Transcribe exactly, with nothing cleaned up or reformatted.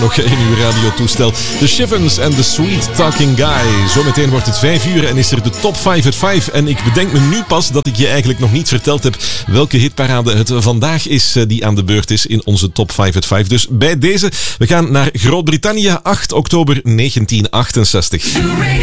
nog in uw radiotoestel. The Shivens en The Sweet Talking Guy. Zometeen wordt het vijf uur en is er de top vijf at vijf. En ik bedenk me nu pas dat ik je eigenlijk nog niet verteld heb welke hitparade het vandaag is die aan de beurt is in onze top vijf at vijf. Dus bij deze, we gaan naar Groot-Brittannië, acht oktober negentien achtenzestig.